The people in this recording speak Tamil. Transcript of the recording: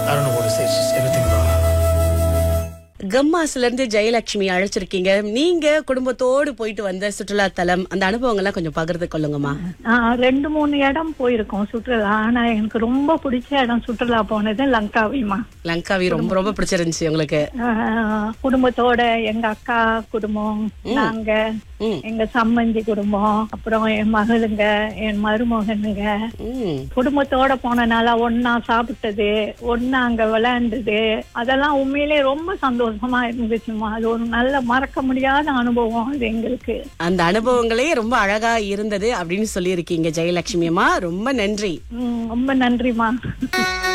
I don't know what to say. It's just everything raw. கம்மாஸ்ல இருந்து ஜெயலட்சுமி அழைச்சிருக்கீங்க. நீங்க குடும்பத்தோடு போயிட்டு வந்த சுற்றுலா தலம், அந்த அனுபவங்கள்லாம் கொஞ்சம் பகிர்ந்து கொள்ளுங்கம்மா. 2-3 இடம் போயிருக்கோம் சுற்றுலா. ஆனா எனக்கு ரொம்ப பிடிச்ச இடம் சுற்றுலா போனது லங்காவிமா. லங்காவி ரொம்ப ரொம்ப பிடிச்சிருந்துச்சு உங்களுக்கு? குடும்பத்தோட எங்க அக்கா குடும்பம், நாங்க, எங்க சம்பந்தி குடும்பம், அப்புறம் என் மகளுங்க, என் மருமகனுங்க, குடும்பத்தோட போனனால ஒன்னா சாப்பிட்டது, ஒன்னா அங்க விளையாண்டது, அதெல்லாம் உண்மையிலே ரொம்ப சந்தோஷமா இருந்துச்சுமா. அது ஒரு நல்ல மறக்க முடியாத அனுபவம் அது எங்களுக்கு. அந்த அனுபவங்களே ரொம்ப அழகா இருந்தது அப்படின்னு சொல்லி இருக்கீங்க ஜெயலட்சுமி அம்மா. ரொம்ப நன்றி. ரொம்ப நன்றிமா.